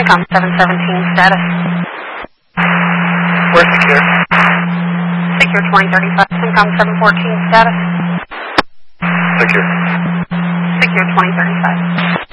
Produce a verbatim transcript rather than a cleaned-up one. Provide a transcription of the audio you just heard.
CENTCOM seven seventeen status. We're secure. Secure twenty thirty-five, CENTCOM seven fourteen status. Secure. Secure twenty thirty-five.